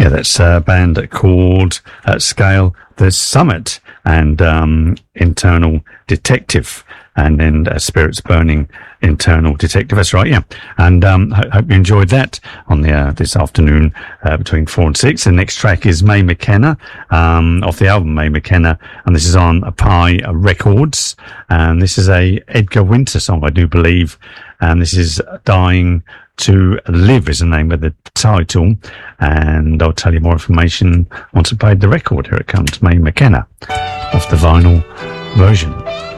Yeah, that's a band called Scale the Summit and Internal Detective, and then Spirits Burning, Internal Detective. That's right, yeah. And hope you enjoyed that on the this afternoon between 4 and 6. The next track is Mae McKenna off the album Mae McKenna, and this is on Pi Records. And this is a Edgar Winter song, I do believe. And this is Dying to Live is the name of the title, and I'll tell you more information once I played the record. Here it comes, Mae McKenna off the vinyl version.